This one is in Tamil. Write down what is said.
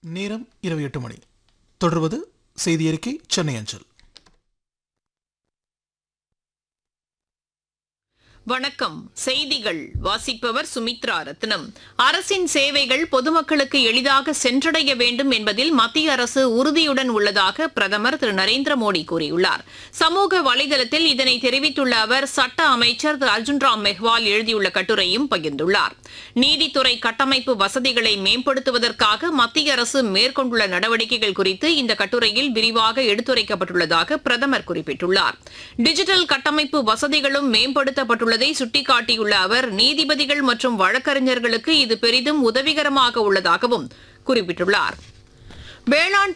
நேரம் இரவு 8 மணி. தொடர்வது செய்தி அறிக்கை சென்னை அஞ்சல். வணக்கம். செய்திகள் வாசிப்பவர் சுமித்ரா ரத்னம். அரசின் சேவைகள் பொதுமக்களுக்கு எளிதாக சென்றடைய வேண்டும் என்பதில் மத்திய அரசு உறுதியுடன் உள்ளதாக பிரதமர் திரு நரேந்திர மோடி கூறியுள்ளார். சமூக வலைதளத்தில் இதனை தெரிவித்துள்ள அவர் சட்ட அமைச்சர் திரு அர்ஜுன் ராம் மெஹ்வால் எழுதியுள்ள கட்டுரையும் பகிர்ந்துள்ளார். நீதித்துறை கட்டமைப்பு வசதிகளை மேம்படுத்துவதற்காக மத்திய அரசு மேற்கொண்டுள்ள நடவடிக்கைகள் குறித்து இந்த கட்டுரையில் விரிவாக எடுத்துரைக்கப்பட்டுள்ளதாக பிரதமர் குறிப்பிட்டுள்ளார். டிஜிட்டல் கட்டமைப்பு வசதிகளும் மேம்படுத்தப்பட்டுள்ளதை சுட்டிக்காட்டியுள்ள அவர் நீதிபதிகள் மற்றும் வழக்கறிஞர்களுக்கு இது பெரிதும் உதவிகரமாக உள்ளதாகவும் குறிப்பிட்டுள்ளார். வேளாண்